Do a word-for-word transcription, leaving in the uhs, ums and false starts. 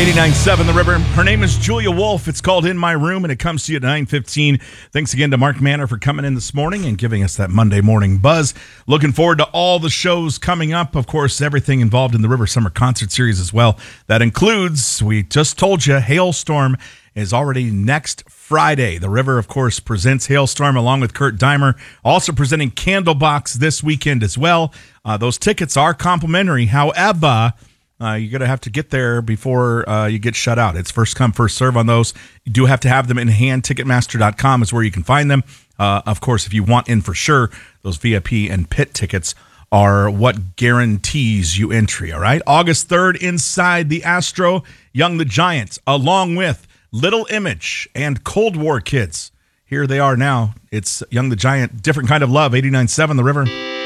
eighty-nine point seven The River. Her name is Julia Wolf. It's called In My Room, and it comes to you at nine fifteen. Thanks again to Mark Manor for coming in this morning and giving us that Monday morning buzz. Looking forward to all the shows coming up. Of course, everything involved in the River Summer Concert Series as well. That includes, we just told you, Hailstorm is already next Friday. The River, of course, presents Hailstorm along with Kurt Dimer. Also presenting Candlebox this weekend as well. Uh, those tickets are complimentary. However, Uh, you're going to have to get there before uh, you get shut out. It's first come, first serve on those. You do have to have them in hand. Ticketmaster dot com is where you can find them. Uh, of course, if you want in for sure, those V I P and pit tickets are what guarantees you entry, all right? August third, inside the Astro, Young the Giant, along with Little Image and Cold War Kids. Here they are now. It's Young the Giant, Different Kind of Love, eighty-nine point seven The River.